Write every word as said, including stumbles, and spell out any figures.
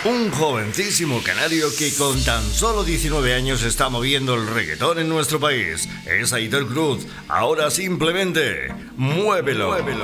Un jovencísimo canario que con tan solo diecinueve años está moviendo el reggaetón en nuestro país. Es Aitor Cruz. Ahora simplemente muévelo. muévelo.